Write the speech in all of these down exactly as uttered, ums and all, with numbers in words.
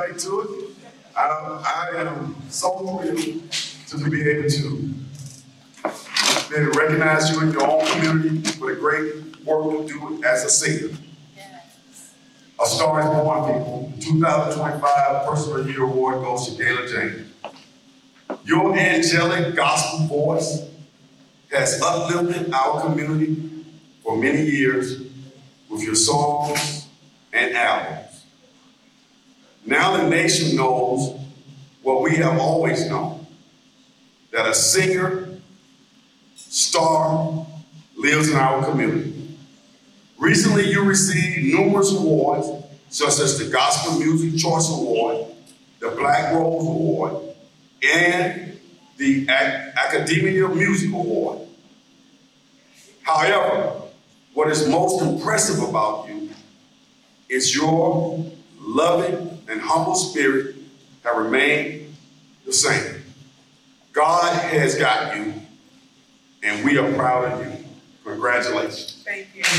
right to it. I, I am so thrilled to be able to, be able to recognize you in your own community for the great work you do as a singer. Yes. A Star is Born, people. The twenty twenty-five Personal Year Award goes to Gayla James. Your angelic gospel voice has uplifted our community for many years with your songs and albums. Now the nation knows what we have always known, that a singer, star, lives in our community. Recently, you received numerous awards, such as the Gospel Music Choice Award, the Black Rose Award, and the Ac- Academy of Music Award. However, what is most impressive about you is your loving and humble spirit have remained the same. God has got you, and we are proud of you. Congratulations. Thank you.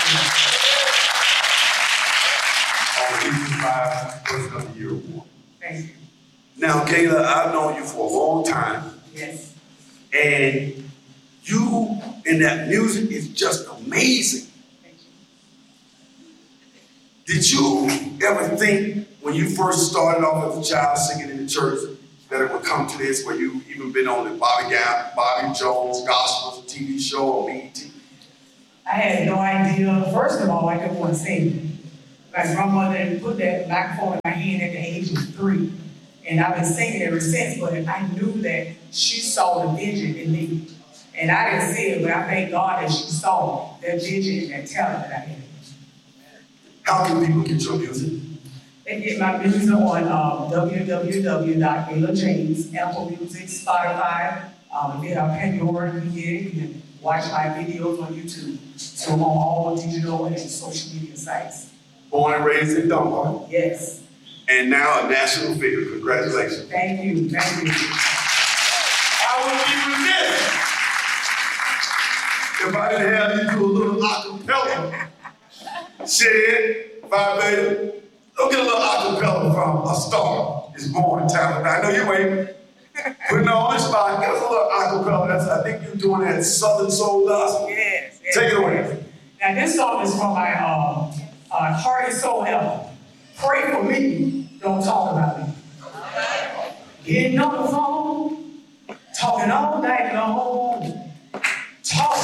On the Region five Person of the Year Award. Thank you. Now, Gayla, I've known you for a long time. Yes. And you and that music is just amazing. Thank you. Did you ever think when you first started off as a child singing in the church that it would come to this, where you even been on the Bobby, Ga- Bobby Jones Gospel T V show on B E T? I had no idea. First of all, I didn't want to sing. My grandmother put that microphone in my hand at the age of three. And I've been singing ever since, but I knew that she saw the vision in me. And I didn't see it, but I thank God that she saw that vision and that talent that I had. How can people get your music? They get my music on um, w w w dot gayla james, Apple Music, Spotify. Um, if you have Pandora, you get it. You can watch my videos on YouTube. So on all digital and social media sites. Born and raised in Dunbar. Yes. And now a national figure. Congratulations. Thank you. Thank you. I would be remiss if I didn't have you do a little acapella. Shed, Phi Beta. Go get a little acapella from A Star is Born talent. I know you ain't putting on the spot. Get us a little acapella. That's, I think you're doing that Southern Soul Gospel. Yes, yes. Take it away. Now this song is from my um, uh, Heart and Soul album. Pray for me, don't talk about me. Getting on the phone, talking all night long, talking